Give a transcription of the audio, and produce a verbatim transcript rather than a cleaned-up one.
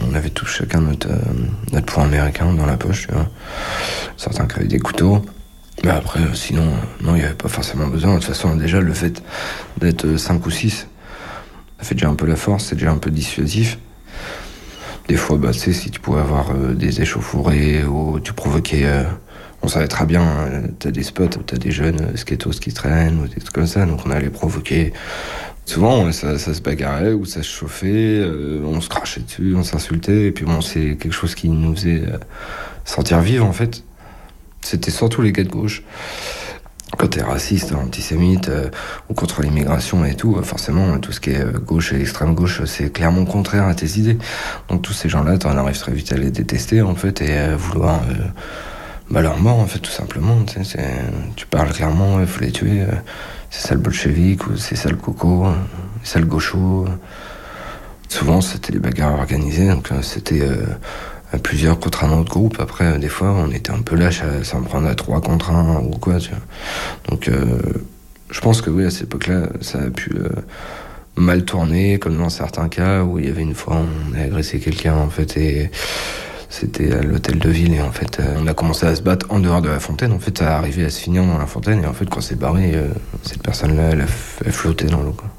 on avait tous chacun notre, euh, notre poing américain dans la poche, tu vois. Certains qui avaient des couteaux. Mais après, euh, sinon, euh, non, il n'y avait pas forcément besoin. De toute façon, déjà, le fait d'être euh, cinq ou six, ça fait déjà un peu la force, c'est déjà un peu dissuasif. Des fois, bah, tu sais, si tu pouvais avoir euh, des échauffourées ou tu provoquais... Euh, on savait très bien, euh, t'as des spots où t'as des jeunes euh, skatos qui traînent ou des trucs comme ça, donc on allait provoquer. Souvent, ouais, ça, ça se bagarrait ou ça se chauffait, euh, on se crachait dessus, on s'insultait, et puis bon, c'est quelque chose qui nous faisait euh, sentir vivre, en fait. C'était surtout les gars de gauche. Quand t'es raciste, antisémite, euh, ou contre l'immigration et tout, euh, forcément, tout ce qui est euh, gauche et extrême gauche, c'est clairement contraire à tes idées. Donc tous ces gens-là, t'en arrives très vite à les détester, en fait, et à vouloir euh, bah, leur mort, en fait, tout simplement. Tu sais, c'est, tu parles clairement, il faut les tuer. Euh, c'est ça le bolchevique, ou c'est ça le coco, euh, c'est ça le gaucho. Souvent, c'était des bagarres organisées, donc euh, c'était... Euh, plusieurs contre un autre groupe. Après, des fois, on était un peu lâche à s'en prendre à trois contre un ou quoi, tu vois. Donc, euh, je pense que oui, à cette époque-là, ça a pu euh, mal tourner, comme dans certains cas où il y avait une fois, on a agressé quelqu'un, en fait, et c'était à l'hôtel de ville, et en fait, euh, on a commencé à se battre en dehors de la fontaine. En fait, ça arrivait à se finir dans la fontaine, et en fait, quand c'est barré, euh, cette personne-là, elle, a, elle flottait dans l'eau, quoi.